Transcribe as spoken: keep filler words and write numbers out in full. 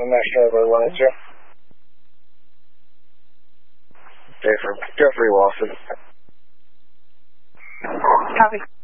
Nash Driver one eight zero. Jeffrey, Jeffrey Lawson. Copy.